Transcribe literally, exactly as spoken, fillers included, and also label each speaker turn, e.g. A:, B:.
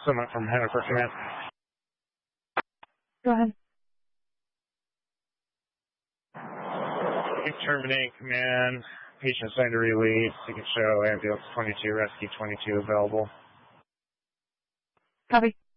A: someone from Hannaford Command.
B: Go ahead.
A: Terminate command. Patient assigned to relief. Ticket show ambulance twenty-two, rescue twenty-two available.
B: Copy.